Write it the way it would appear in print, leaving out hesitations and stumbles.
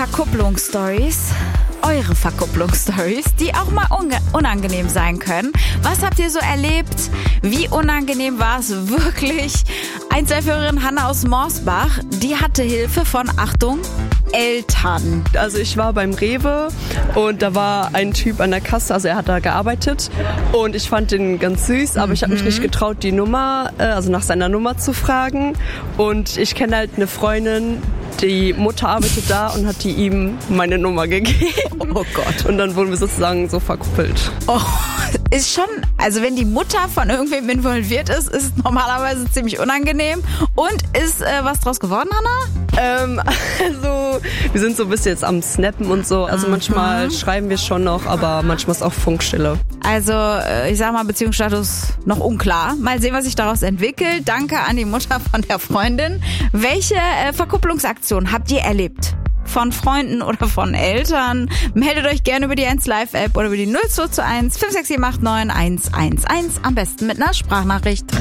Verkupplungsstories. Eure Verkupplungsstories, die auch mal unangenehm sein können. Was habt ihr so erlebt? Wie unangenehm war es wirklich? Einzelführerin Hanna aus Morsbach, die hatte Hilfe von, Achtung, Eltern. Also ich war beim Rewe und da war ein Typ an der Kasse, also er hat da gearbeitet und ich fand den ganz süß, aber ich habe mich nicht getraut, die Nummer, also nach seiner Nummer zu fragen. Und ich kenne halt eine Freundin, die Mutter arbeitet da und hat die ihm meine Nummer gegeben. Oh Gott. Und dann wurden wir sozusagen so verkuppelt. Oh, ist schon, also wenn die Mutter von irgendwem involviert ist, ist es normalerweise ziemlich unangenehm. Und ist was draus geworden, Hanna? Also wir sind so ein bisschen jetzt am Snappen und so. Also manchmal schreiben wir schon noch, aber manchmal ist auch Funkstille. Also ich sag mal, Beziehungsstatus noch unklar. Mal sehen, was sich daraus entwickelt. Danke an die Mutter von der Freundin. Welche Verkupplungsaktion habt ihr erlebt? Von Freunden oder von Eltern? Meldet euch gerne über die 1 Live App oder über die 0221 56789 111. Am besten mit einer Sprachnachricht.